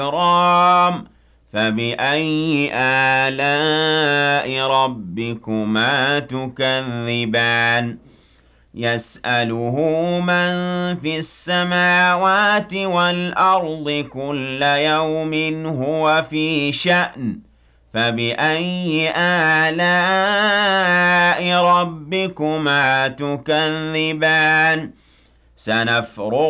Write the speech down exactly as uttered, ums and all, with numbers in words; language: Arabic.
الكرام فبأي آلاء ربكما تكذبان يسأله من في السماوات والأرض كل يوم هو في شأن فبأي آلاء ربكما تكذبان سنفرغ